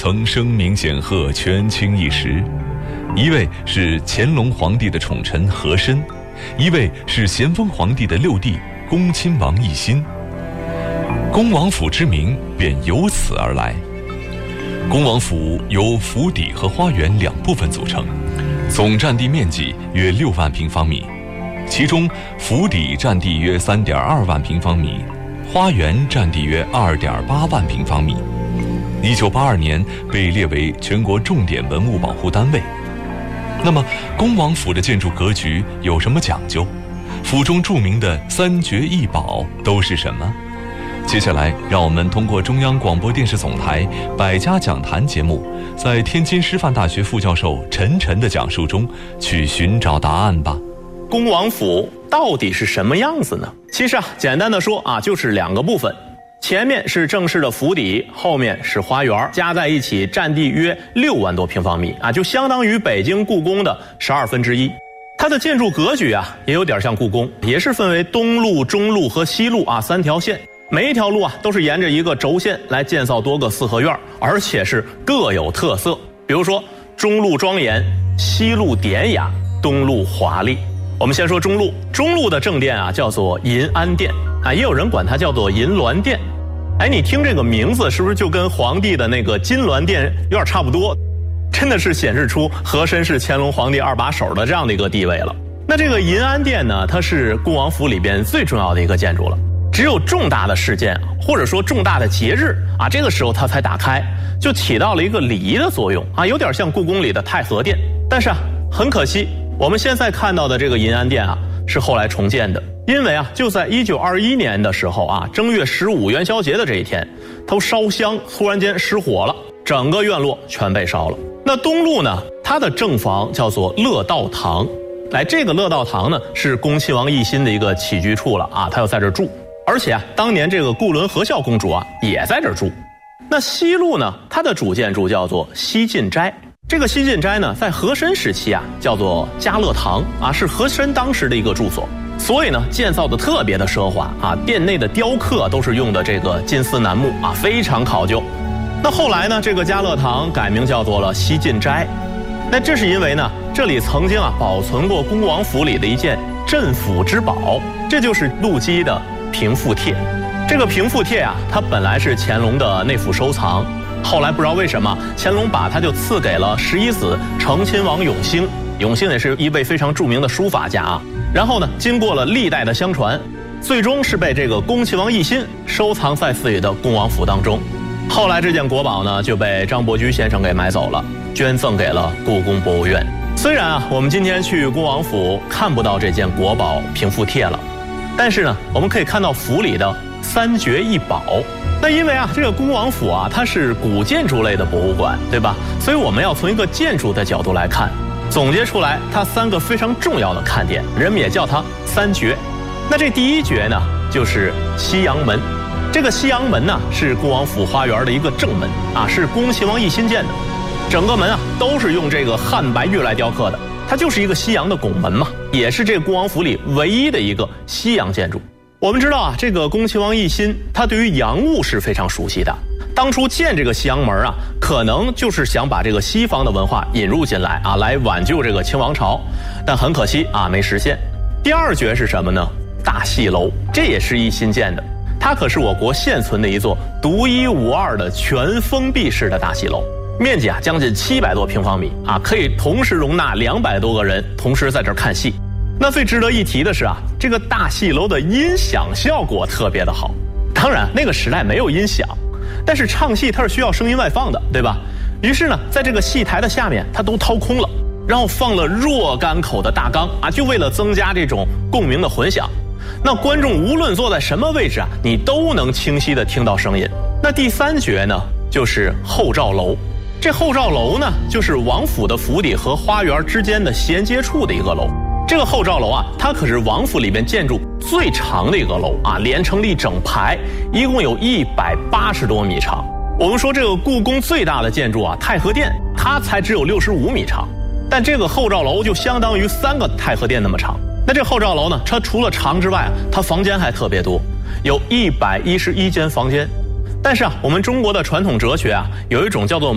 曾声名显赫，权倾一时。一位是乾隆皇帝的宠臣和珅，一位是咸丰皇帝的六弟恭亲王奕欣。恭王府之名便由此而来。恭王府由府邸和花园两部分组成，总占地面积约6万平方米，其中府邸占地约3.2万平方米，花园占地约2.8万平方米。1982年被列为全国重点文物保护单位。那么恭王府的建筑格局有什么讲究？府中著名的3绝1宝都是什么？接下来让我们通过中央广播电视总台百家讲坛节目，在天津师范大学副教授陈晨的讲述中去寻找答案吧。 恭王府到底是什么样子呢？其实简单的说就是2个部分，前面是正式的府邸，后面是花园，加在一起占地约6万多平方米就相当于北京故宫的1/12。它的建筑格局也有点像故宫，也是分为东路、中路和西路3条线。每一条路都是沿着一个轴线来建造多个4合院，而且是各有特色。比如说中路庄严，西路典雅，东路华丽。我们先说中路，中路的正殿叫做银安殿也有人管它叫做银銮殿。你听这个名字是不是就跟皇帝的那个金銮殿有点差不多？真的是显示出和珅是乾隆皇帝2把手的这样的一个地位了。那这个银安殿呢，它是恭王府里边最重要的一个建筑了。只有重大的事件或者说重大的节日这个时候它才打开，就起到了一个礼仪的作用有点像故宫里的太和殿。但是很可惜，我们现在看到的这个银安殿是后来重建的，因为就在1921年的时候正月15元宵节的这一天，它烧香突然间失火了，整个院落全被烧了。那东路呢，它的正房叫做乐道堂，这个乐道堂呢是恭亲王奕欣的一个起居处了他要在这住。而且当年这个固伦和孝公主也在这儿住。那西路呢，它的主建筑叫做西晋斋。这个西晋斋呢，在和珅时期叫做嘉乐堂是和珅当时的一个住所，所以呢建造的特别的奢华殿内的雕刻都是用的这个金丝楠木非常考究。那后来呢，这个嘉乐堂改名叫做了西晋斋。那这是因为呢，这里曾经保存过恭王府里的一件镇府之宝，这就是陆基的平复帖。这个平复帖它本来是乾隆的内府收藏，后来不知道为什么乾隆把它就赐给了11子承亲王永兴。永兴也是一位非常著名的书法家然后呢，经过了历代的相传，最终是被这个恭亲王奕欣收藏在自己的恭王府当中。后来这件国宝呢就被张伯驹先生给买走了，捐赠给了故宫博物院。虽然我们今天去恭王府看不到这件国宝平复帖了，但是呢，我们可以看到府里的3绝1宝。那因为这个恭王府它是古建筑类的博物馆，对吧？所以我们要从一个建筑的角度来看，总结出来它3个非常重要的看点，人们也叫它3绝。那这第1绝呢，就是西洋门。这个西洋门呢，是恭王府花园的一个正门是恭亲王奕欣建的。整个门都是用这个汉白玉来雕刻的。它就是一个西洋的拱门嘛，也是这个恭王府里唯一的一个西洋建筑。我们知道这个恭亲王奕欣他对于洋务是非常熟悉的，当初建这个西洋门可能就是想把这个西方的文化引入进来来挽救这个清王朝，但很可惜没实现。第2绝是什么呢？大戏楼，这也是奕欣建的，它可是我国现存的一座独一无二的全封闭式的大戏楼。面积将近700多平方米可以同时容纳200多个人同时在这儿看戏。那最值得一提的是这个大戏楼的音响效果特别的好。当然那个时代没有音响，但是唱戏它是需要声音外放的，对吧？于是呢，在这个戏台的下面它都掏空了，然后放了若干口的大缸就为了增加这种共鸣的混响。那观众无论坐在什么位置你都能清晰的听到声音。那第3绝呢，就是后照楼。这后照楼呢，就是王府的府邸和花园之间的衔接处的一个楼。这个后照楼它可是王府里面建筑最长的一个楼连成了一整排，一共有180多米长。我们说这个故宫最大的建筑太和殿，它才只有65米长，但这个后照楼就相当于3个太和殿那么长。那这后照楼呢，它除了长之外它房间还特别多，有111间房间。但是我们中国的传统哲学有一种叫做